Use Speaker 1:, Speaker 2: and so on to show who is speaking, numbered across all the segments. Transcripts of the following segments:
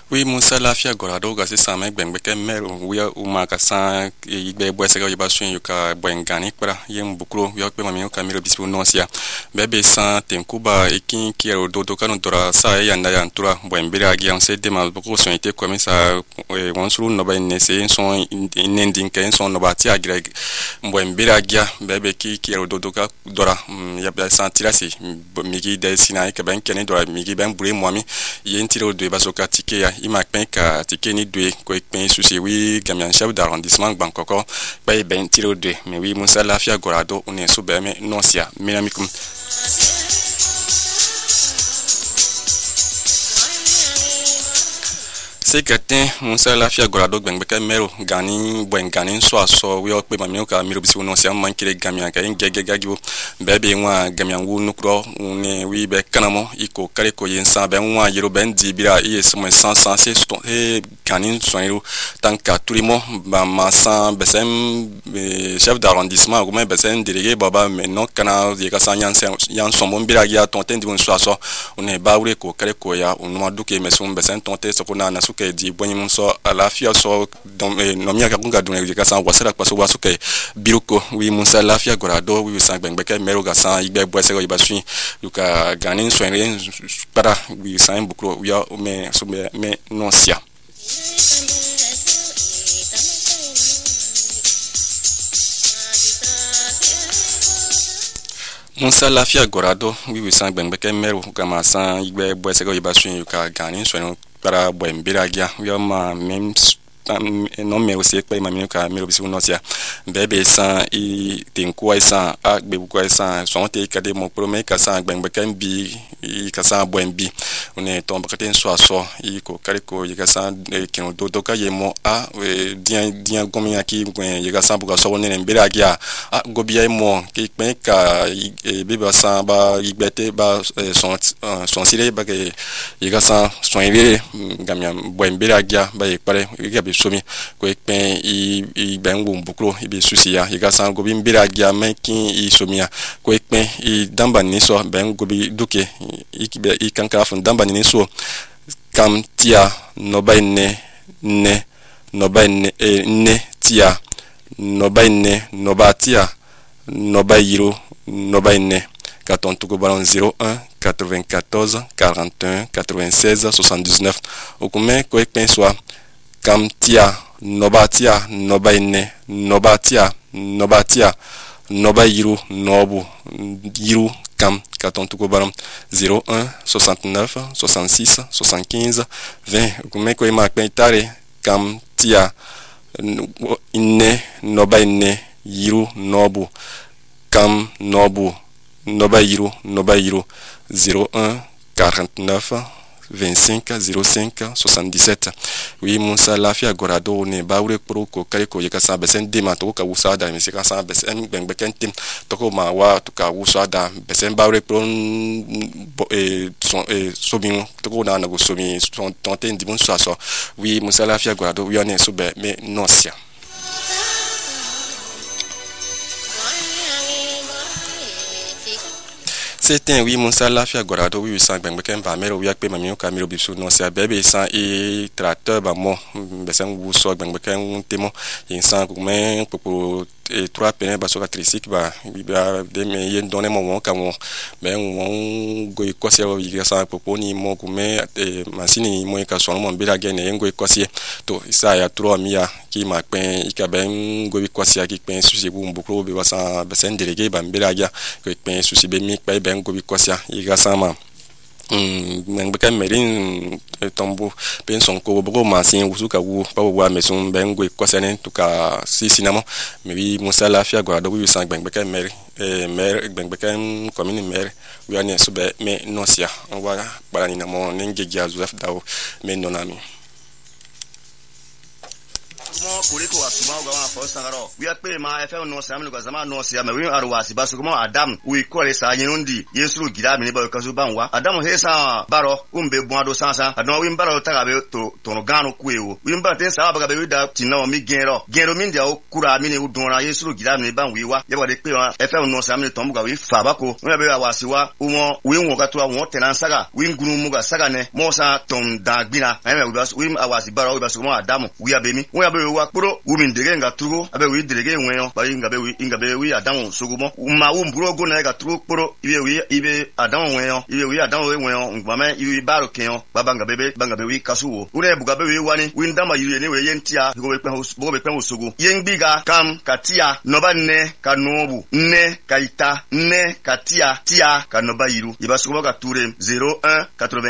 Speaker 1: Oui, Moussa Lafia Gorado, Gassi Samek, Benbeke, Mer, we are Umakasan, Igbe Boisega, Yabashin, Yuka, Boengani, Yem Bukro, York, Mamio, Camilo Bispo Nosia, Bebe San, Tenkuba, Ekin, Kiro, Dodokan, Dora, Sai, and Diantura, Boembera, Gian, said them as Boko, so it comes once room, no by Nesse, so in ending, son Nobatia, Greg, Boembera, Gia, Bebe Kiro, Dodoka, Dora, Yabda Santirasi, Migi, Desina, Caban, Dora, Migi, Ben, Brim, Mami, Yentiro de Basoka, Tike, Imakpenka, Tike ni dwe, Kwekpen, Susi, oui, Gamian chef d'arrondissement, Bangkoko, Bay Ben Tiro de, mais oui, Moussa Lafia Gorado, on est sous Beme, Noncia, Menamikum. C'est gatin Moussa Lafia Gorado Benbeke Mero Gani Bwengani so we okpe mamio ka miro bisi no sia mankire Gamian ka ngegegagio bebe nwa Gamian wu nukro ne wi be kanamo iko kare ko yensa be nwa yero ben dibira yes mo 100 c'est e Gani soiro tanka turimo ba masan besem chef d'arrondissement ou même besem délégué baba maintenant kana yeka sanyan sombo mbira ya tonten di so on e bawre ko kare ko ya on ma duke mesum besem tonte so ko na ke di bonyi so Lafia so don no miaka kunga dun e ka san wasara kwaso waso ke biruko wi Moussa Lafia Gorado wi san bengbeke mero ga san igbe boise go ibasu luka ganin so en para wi san bukro wi o me so me noncia. Moussa Lafia Gorado wi san bengbeke mero ga ma san igbe boise go ibasu luka ganin so en para Boembiragia, we are ma memes no me aussi pa mamio ka mero bisu nosia bebe san I tinku san a bebuko san so te kade mo prome ka san gbengbeken bi I ka san boembi on est tombe katen so I ko kare ko yi ka san kin do ka yemo a dian gomi aki gwen yi ka san buka so ne mbiragia a gobia mo ki pen ka bebe san ba igbete ba son sire ba ke yi ka san son ire gamiam boembiragia ba yi pare yi somi ko ekpen I bengu mbukro ibe susiya yiga san gobi mbira gia menkin I somia ko ekpen I damba ni so ben gobi duke ikibe I kanka fun damba ni so kam tia no bayne ne no bayne ne tia no bayne no batia no bayiro no bayne katon tuko balon 01 94 41 96 79 okume ko ekpen so kam tia nobatia nobaine nobatia nobatia nobayiru nobu yiru kam katon tuko baram 01 69 66 75 20 comme ko ma pentare kam tia inne nobaine yiru nobu kam nobu nobayiru 01 49 25 05 77. Oui, Moussa Lafia Gorado ne baure pro ko kare ko yeka sa besen de ma to ka wusa da mi se ka sa besen bengbeken tim to ko ma wa to ka wusa da besen baure pro sobin to ko na go sobi son tonte ndi bon so. Oui, Moussa Lafia Gorado wi on so be me nosia. C'était oui Moussa Lafia Gorado oui sang bengbeken ba mero wi akpe mamio kamiro bisu no sia bebe san I tracteur ba mo besen wu so bengbeken temo insan ko men popo et 3 pene ba so tricycle ba de me yen donné mo ka mo ben won go ikosia wi sa popo ni mo ko me machine mo ka so mo bela gen en go ikosia to isa ya 3 mia ki ma pen ikaben go ikosia ki pen susi bu mbukro be ba sa besen délégué ba bela ga ko pen susi be mi pa ben go ikosia iga sama bengbeken merin tombo penson ko bogo masin wusuka wu pa wa mesun bengo kwasene tuka sinamo mais oui Moussa Lafia Gorado wi sang bengbeken mer bengbeken commune mer wi ane so be me nosia on va barani na mo ngegia Joseph dawo me nonami
Speaker 2: kuriko asuma ga wa fo sangaro wi ape ma efe no sa mi ga zama no sia me wi arwasi basugo adam wi kole sa nyinundi yesu gira mi ba kazu banwa adam he sa baro umbe buado sansa adon wi baro taga be to no gano kuewo wi mba ten sa ba ga be wi da tinna mi gero mi dia okura mi ni udonra yesu gira mi ban wi wa ye ba de pe efe no sa mi to mu ga wi fa bako wi be wa siwa umo wi won ga to won tenan saga wi ngunu mu ga saga ne mo sa ton da gbina eme wi awasi baro wi basugo adam wi abemi wi abe wa kporo wi mi ndege nga tugo abe wi ndege wenyo ba inga be wi adam sugumo ma wu mburo go na ga tugo kporo ibe adam wenyo ibe wi adam wenyo ngwame ibe baro kenyo baba nga be wi kasuwo ure buga be wi wani wi ndama yiri ne we yentia go be pen usugu yengbiga kam katia noba ne kanobu ne kaita ne katia tia kanoba yiru ibasugo ga ture 01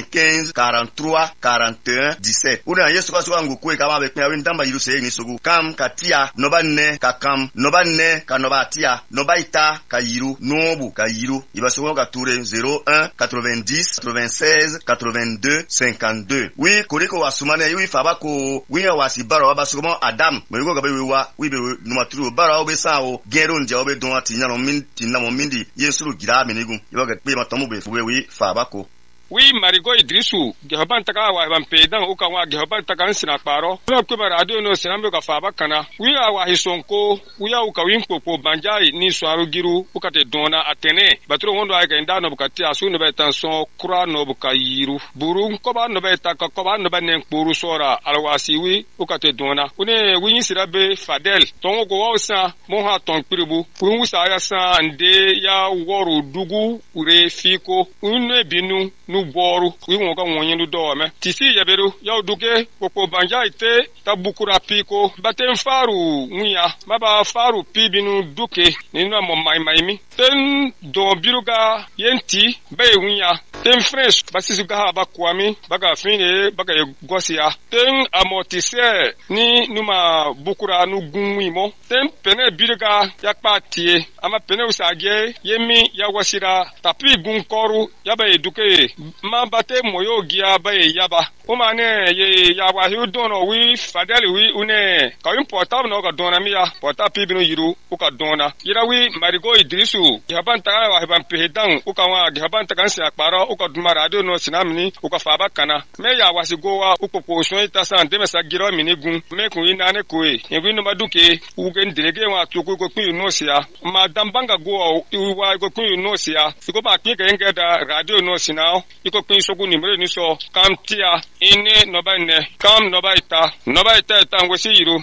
Speaker 2: 95 43 41 17 una yesu ka suga ngukwe kama be pen wi ndama yiru se ni sugu kam katia noba ne kakam noba ne kanoba tia noba ita kayiru nobu kayiru ibasugo ga ture 01 90 96 82 52 wi koriko wasumane wi fabako wi wasibaro abasugo adam mego ga be wi be numaturu bara obe sao gero nje obe don atinya no mindi yesu gira menigu ibaga pe matomu be fuwe wi fabako
Speaker 3: wi marigo idrisu gehoban taka wa ban pedan o kan wa gehoban taka nsina paro na ko ba radio no sinambe ka faba kana wi awa hisonko wi ya uka win popo banjai ni swaro giru ukate dona atene batro wondo ay ga ndano bukati asu no betan so kura no bukayiru buru ko ba no beta ko ba no banen kpuru sora alwasi wi ukate dona une wi sirabe fadel tongo go wausa mo ha ton piribu kun wusa ya sa ande ya woru dugu ure fiko une binu boru wi mo ga wonyin do me tisi yeberu ya duke popo banja ite tabukura piko baten faru muya baba faru pibinu duke ni na mo mai ten do biruga yenti be muya ten fresh basisu ga ba kwami baga fine baga gosia ten amortisseur ni numa bukura nu gunwimo ten pene biruga yakpatie ama pene usage yemi ya wasira tapi gunkoru ya ba eduke ma bate moyo gia ba yaba o mane ye ya wa hu dono wi fadeli wi une ka important no ka dona mi ya pota pibino yiru o ka dona yira wi marigo idrisu ya ban ta wa ban pedan o ka wa ya ban ta kan se akpara o ka duma radio no sinamni o ka faba kana me ya wa sigo wa o ko so ita san de mesa giro mi ni gun me ku ina ne ko e wi no maduke u gen direge wa to ko pin no sia ma dambanga go wa ko pin no sia ko ba pin ke da radio no sinao iko pin sogu nimre ni so kam tia ine noba ne kam noba ita ngwesi yiru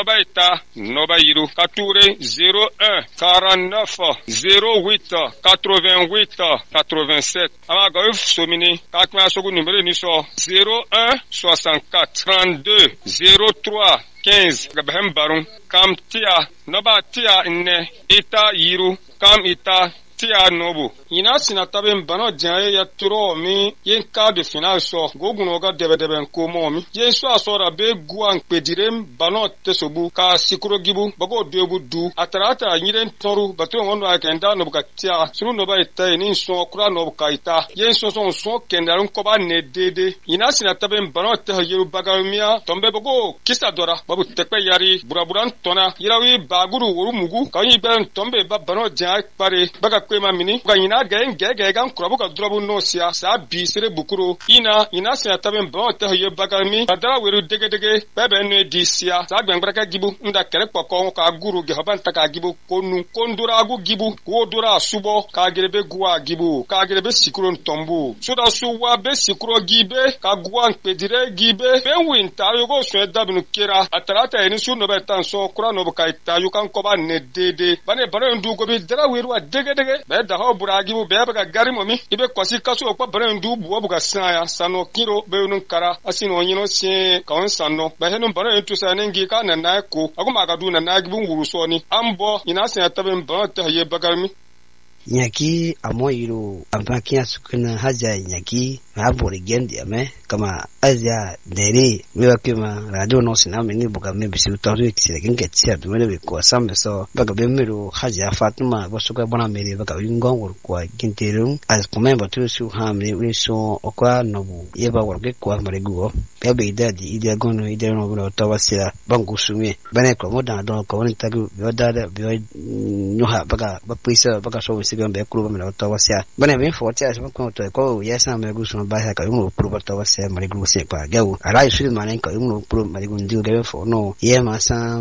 Speaker 3: noba yiru kature 01 49 08 88 87 ama ga somini kakma sogu nimre ni so 01 64 32 03 15 gabahem barun kam tia noba tia ne ita yiru kam ita tia nobu ina sina tabe mbano jaye ya turo mi yen ka de final so goguno ga debe ko mo mi yen so asora be guan pedirem bano tesobu ka sikuro gibu bago debu du atarata nyiren toru batro wondo akenda no bukatia sunu no ba ita ni so kura no bukaita yen so kendarun ko ba ne dede ina sina tabe mbano te yeru bagamia tombe bago kisa dora babu tekpe yari buraburan tona yirawi baguru woru mugu kanyi ben tombe ba bano jaye pare baga kwema mini ga ina gege gan kurabu ka drobu no sia sa bi sere bukuro ina sia taben ba ta ye bagami adara weru dege bebe no di sia sa gbengbra ka gibu nda kere poko ka guru ge haban ta ka gibu konu kondura agu gibu ko dura subo ka gerebe guwa gibu ka gerebe sikuro ntombu so da suwa be sikuro gibe ka guwa pedire gibe be winta yo go so dabinu kera atarata eni su no betan so kura no ka ita yu kan ko ba ne dede bane bare ndu go be dara weru dege be da ho buragibu be ba gari momi ibe kwasi kaso okpa bare ndu buwa buga saya sano kiro be nun kara asino nyino se kawon sanno be henu bare ntu sa nengi ka na na ko aguma ga du na na gibu wuru so ni ambo ina se tabe ba ta ye bagarmi
Speaker 4: nyaki amoyiro ampakia sukuna haja nyaki haburi gendi ame kama azia deri mewa kima radio no siname ni buka me bisi utaru kisire kinge tsia dumele ko sambe so baga bemero haja Fatuma basuka bona mere baga wingon kwa kinterung as komemba tu su hamni wiso okwa nobu yeba warge kwa mariguo ebe idadi ide gono ide no bro tawasia bangu sumi bane ko moda don ko woni tagu yoda bi nyoha baga bapisa baga so wisiga be kuru bame tawasia bane be fortia so ko yesa me gusu ba ha ka yumo kuru tawasia marigu se kwa gawu ara isu mane ka yumo kuru marigu ndio ge fo no ye masa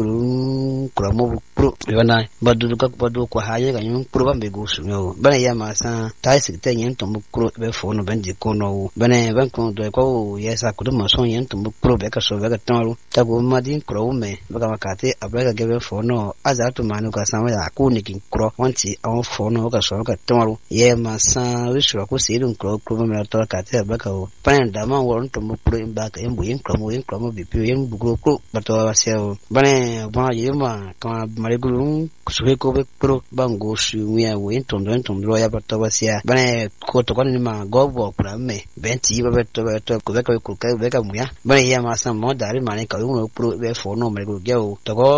Speaker 4: marigu kuru mo kuru bana badu ka badu ko haye ka yumo kuru bame gusu no bane ye masa taisi tenyen to kuru be fo no banje ko no bane ban ko do ko yesa kuru ma son yen to kuru be ka so be ka taru tagu madin kuru me baga makate abraga ge fo no azatu manu ka sama ya ku ni kin kuru wanti awon fo no ka so ka taru ye masa wisura ko sirun kuru me to ka te abraga o pan da ma won to kuru imba ka embu yin kuru bi pi yin bugro ko bato waseo bane ba ye ma ka marigulu suhe ko be kuru bango su miya wen tondo ya bato wasia bane ko to ni ma gobo kura me benti ba beto ko be ka muya bane ya ma sam mo dari mane ka uno kuru be fo no marigulu geo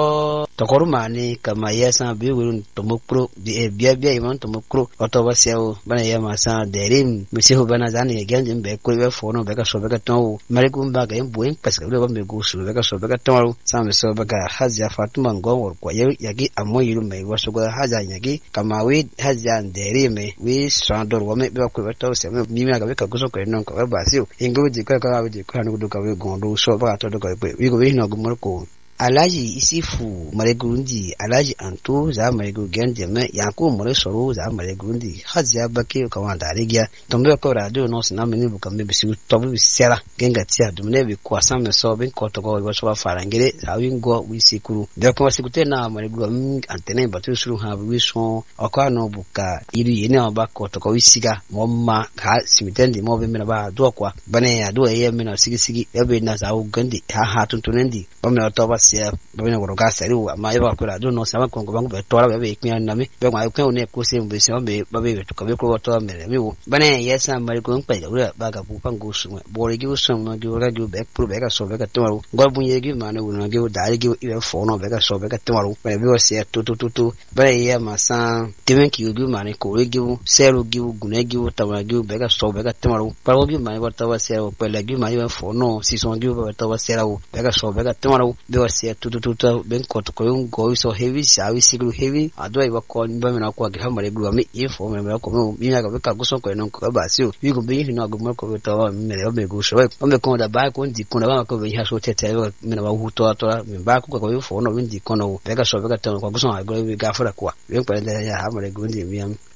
Speaker 4: to ko mane kama ya sa bi won to kuru bi bia iman to kuru bato wasia bane ya ma sa derim misiho bana zani genje be kuru be fo no be ka so be ka to marigulu ba ga embu en paska be ba me go su be ka so be ka to sam so be ka haja Fatuma ngor kwa yagi amoyi me wasu go haja yagi kama we haja nderi me we strandor wo me be ko beto se me mi me ga be ka guso ko non ko ba si ingo ji ka we ji ka no do ka we gondo so ba to do ka we go we no go mo ko Alaji isifu maregundi alaji antu za maregu gende me yanku more soro za maregundi haja bake ka wanda regia tombe ko radio no siname ni buka me bisi tobu bisera genga tia dumne bi kwa samme so bin ko to ko wo so farangere za wingo wisikuru de ko wasikute na maregu antene batu suru ha wi so akwa no buka iri yene ba ko to ko wisiga momma ka simitendi mo be mena ba do kwa bane ya do ye mena sigi ebe na za ugandi ha tuntunendi bamna to ba sia bamina ko ga sariu ama yeba ko radio no sama ko bangu be tora be knya na me be ma ko ne ko se mbe se be ba be to ka be ko to me mi wo bane yesa mari ko mpe da ura ba ga pu pangu su bo re gi su ma gi ora gi be pro be ga so be ga to go bu ye gi ma ne wo na gi da gi e fo no be ga so be ga to be be se to bane ye ma sa timen ki gi ma ne ko re gi seru gi gune gi ta ma gi be ga so be ga to pa gi ma ba ta wa se o pe la gi ma ye fo no si son gi ba ta wa se ra o be ga so be ga to be wa se to ben ko to ko go so heavy sawi siglu heavy adwa iba ko mba me na ko ga mare glu mi info me ko mi na ga ka guso ko non ko ba si wi go bi no go mo ko to me le be go so o me ko da ba ko ndi ko na ba ko be ha so tete me na ba hu to me ba ko ko info no ndi ko no be ga so be ga to ko guso ga go ga fura kwa be ko da ya ha mare glu ndi mi am